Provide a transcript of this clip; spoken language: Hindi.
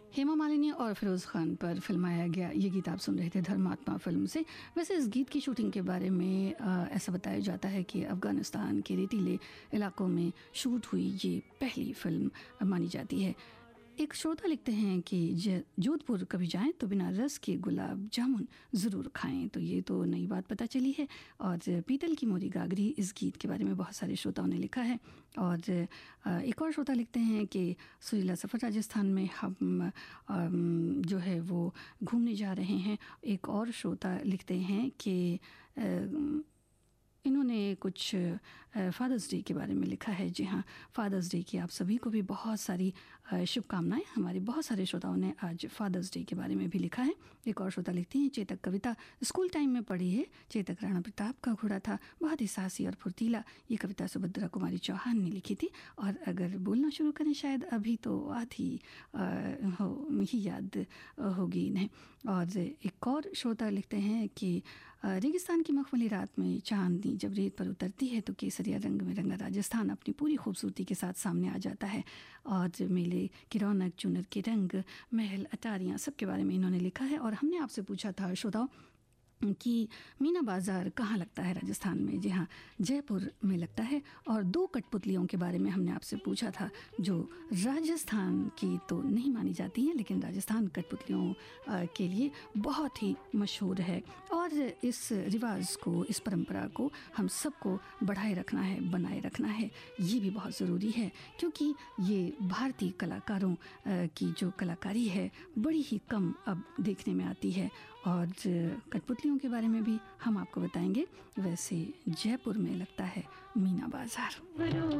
हेमा मालिनी और फिरोज़ खान पर फिल्माया गया ये गीत आप सुन रहे थे धर्मात्मा फिल्म से। वैसे इस गीत की शूटिंग के बारे में ऐसा बताया जाता है कि अफ़गानिस्तान के रेतीले इलाकों में शूट हुई ये पहली फिल्म मानी जाती है। एक श्रोता लिखते हैं कि जोधपुर कभी जाएं तो बिना रस के गुलाब जामुन ज़रूर खाएं। तो ये तो नई बात पता चली है। और पीतल की मोरी गागरी इस गीत के बारे में बहुत सारे श्रोताओं ने लिखा है। और एक और श्रोता लिखते हैं कि सुरीला सफ़र राजस्थान में हम जो है वो घूमने जा रहे हैं। एक और श्रोता लिखते हैं कि इन्होंने कुछ फ़ादर्स डे के बारे में लिखा है। जी हाँ, फ़ादर्स डे की आप सभी को भी बहुत सारी शुभकामनाएं। हमारे बहुत सारे श्रोताओं ने आज फ़ादर्स डे के बारे में भी लिखा है। एक और श्रोता लिखती हैं, चेतक कविता स्कूल टाइम में पढ़ी है। चेतक राणा प्रताप का घोड़ा था, बहुत ही साहसी और फुर्तीला। ये कविता सुभद्रा कुमारी चौहान ने लिखी थी। और अगर बोलना शुरू करें शायद अभी तो आधी ही याद होगी इन्हें। और एक और श्रोता लिखते हैं कि रेगिस्तान की मखमली रात में चांदनी जब रेत पर उतरती है तो केसरिया रंग में रंगा राजस्थान अपनी पूरी खूबसूरती के साथ सामने आ जाता है। और मेले की रौनक, चुनर के रंग, महल, अटारियाँ, सब के बारे में इन्होंने लिखा है। और हमने आपसे पूछा था श्रोताओं कि मीना बाज़ार कहाँ लगता है राजस्थान में। जी हाँ, जयपुर में लगता है। और दो कठपुतलियों के बारे में हमने आपसे पूछा था जो राजस्थान की तो नहीं मानी जाती हैं लेकिन राजस्थान कठपुतलियों के लिए बहुत ही मशहूर है। और इस रिवाज को, इस परंपरा को हम सबको बढ़ाए रखना है, बनाए रखना है। ये भी बहुत ज़रूरी है क्योंकि ये भारतीय कलाकारों की जो कलाकारी है बड़ी ही कम अब देखने में आती है। और कठपुतलियों के बारे में भी हम आपको बताएंगे। वैसे जयपुर में लगता है मीना बाज़ार।